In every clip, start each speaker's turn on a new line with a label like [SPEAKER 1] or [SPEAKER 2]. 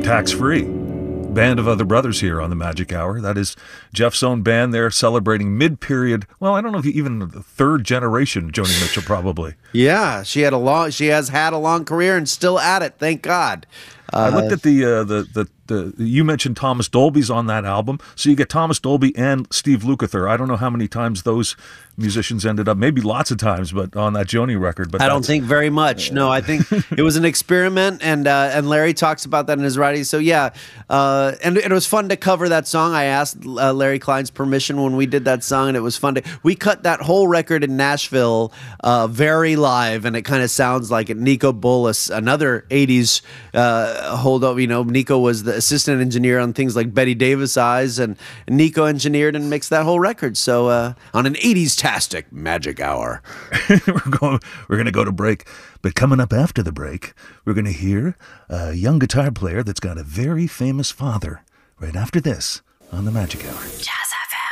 [SPEAKER 1] tax-free. Band of other brothers here on the Magic Hour. That is Jeff's own band. They're celebrating mid-period. Well, I don't know if even the third generation, Joni Mitchell probably.
[SPEAKER 2] Yeah, she has had a long career and still at it. Thank God.
[SPEAKER 1] I looked at the you mentioned Thomas Dolby's on that album, so you get Thomas Dolby and Steve Lukather. I don't know how many times those musicians ended up, maybe lots of times, but on that Joni record. But
[SPEAKER 2] I don't think very much. No, I think it was an experiment, and Larry talks about that in his writing. So yeah, and it was fun to cover that song. I asked Larry Klein's permission when we did that song, and it was fun we cut that whole record in Nashville, very live, and it kind of sounds like it. Nico Bolas, another 80s holdover. You know, Nico was the assistant engineer on things like Betty Davis Eyes, and Nico engineered and mixed that whole record. So on an 80s-tastic Magic Hour.
[SPEAKER 1] We're going to go to break, but coming up after the break, we're going to hear a young guitar player that's got a very famous father right after this on the Magic Hour.
[SPEAKER 3] Jazz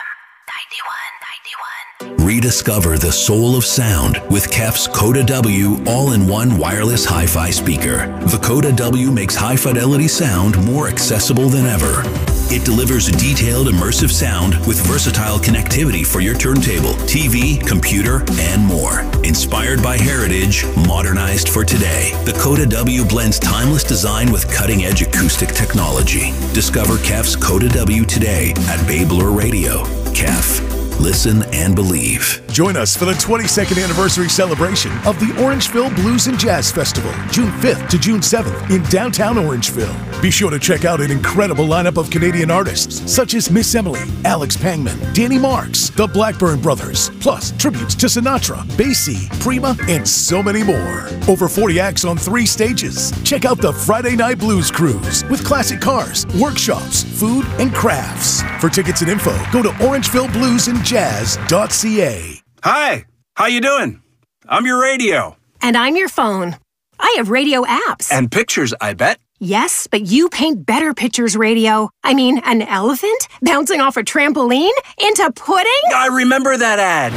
[SPEAKER 3] FM 91.
[SPEAKER 4] Rediscover the soul of sound with Kef's Coda W all-in-one wireless hi-fi speaker. The Coda W makes high-fidelity sound more accessible than ever. It delivers detailed, immersive sound with versatile connectivity for your turntable, TV, computer, and more. Inspired by heritage, modernized for today, the Coda W blends timeless design with cutting-edge acoustic technology. Discover Kef's Coda W today at Babler Radio. Kef. Listen and believe.
[SPEAKER 5] Join us for the 22nd anniversary celebration of the Orangeville Blues and Jazz Festival, June 5th to June 7th in downtown Orangeville. Be sure to check out an incredible lineup of Canadian artists such as Miss Emily, Alex Pangman, Danny Marks, the Blackburn Brothers, plus tributes to Sinatra, Basie, Prima, and so many more. Over 40 acts on 3 stages. Check out the Friday Night Blues Cruise with classic cars, workshops, food, and crafts. For tickets and info, go to orangevillebluesandjazz.ca.
[SPEAKER 6] Hi, how you doing? I'm your radio.
[SPEAKER 3] And I'm your phone. I have radio apps.
[SPEAKER 6] And pictures, I bet.
[SPEAKER 3] Yes, but you paint better pictures, radio. I mean, an elephant bouncing off a trampoline into pudding?
[SPEAKER 6] I remember that ad.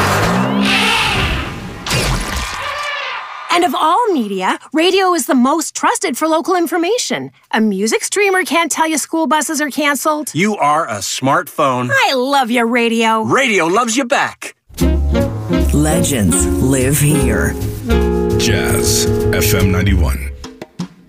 [SPEAKER 3] And of all media, radio is the most trusted for local information. A music streamer can't tell you school buses are canceled.
[SPEAKER 6] You are a smartphone.
[SPEAKER 3] I love you, radio.
[SPEAKER 6] Radio loves you back.
[SPEAKER 7] Legends live here.
[SPEAKER 8] Jazz FM 91.